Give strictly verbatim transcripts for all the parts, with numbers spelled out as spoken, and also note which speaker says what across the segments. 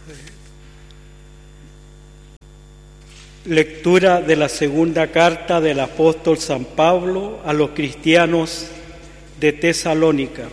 Speaker 1: Lectura de la segunda carta del apóstol San Pablo a los cristianos de Tesalónica.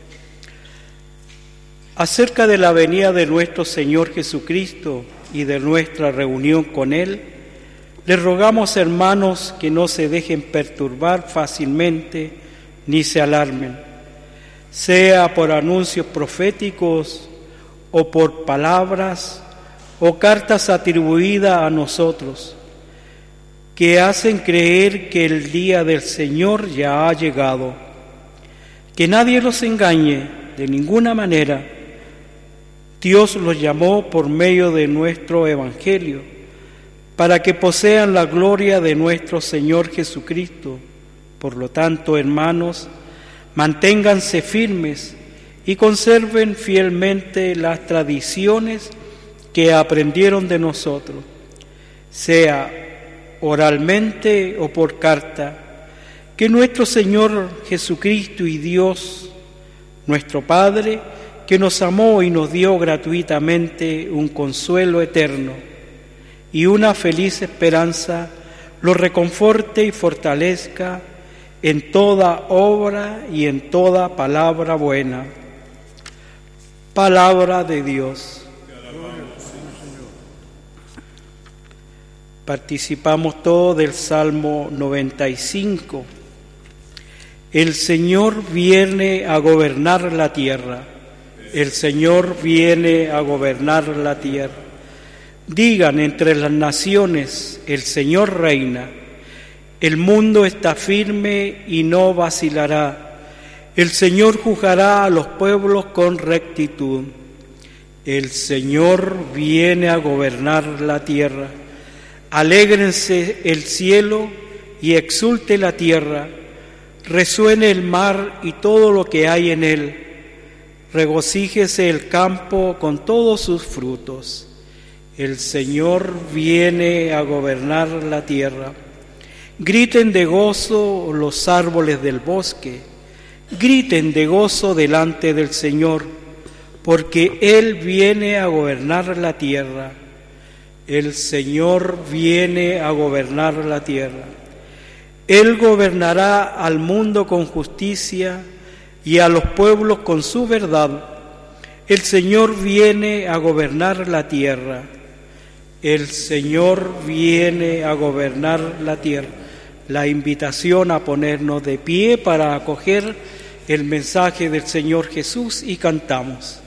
Speaker 1: Acerca de la venida de nuestro Señor Jesucristo y de nuestra reunión con Él, les rogamos, hermanos, que no se dejen perturbar fácilmente ni se alarmen, sea por anuncios proféticos o por palabras o cartas atribuidas a nosotros, que hacen creer que el día del Señor ya ha llegado. Que nadie los engañe de ninguna manera. Dios los llamó por medio de nuestro Evangelio, para que posean la gloria de nuestro Señor Jesucristo. Por lo tanto, hermanos, manténganse firmes y conserven fielmente las tradiciones que aprendieron de nosotros, sea oralmente o por carta, que nuestro Señor Jesucristo y Dios, nuestro Padre, que nos amó y nos dio gratuitamente un consuelo eterno y una feliz esperanza, los reconforte y fortalezca en toda obra y en toda palabra buena. Palabra de Dios. Participamos todos del Salmo noventa y cinco. El Señor viene a gobernar la tierra. El Señor viene a gobernar la tierra. Digan entre las naciones, el Señor reina. El mundo está firme y no vacilará. El Señor juzgará a los pueblos con rectitud. El Señor viene a gobernar la tierra. Alégrense el cielo y exulte la tierra, resuene el mar y todo lo que hay en él, regocíjese el campo con todos sus frutos. El Señor viene a gobernar la tierra. Griten de gozo los árboles del bosque, griten de gozo delante del Señor, porque Él viene a gobernar la tierra. El Señor viene a gobernar la tierra. Él gobernará al mundo con justicia y a los pueblos con su verdad. El Señor viene a gobernar la tierra. El Señor viene a gobernar la tierra. La invitación a ponernos de pie para acoger el mensaje del Señor Jesús y cantamos.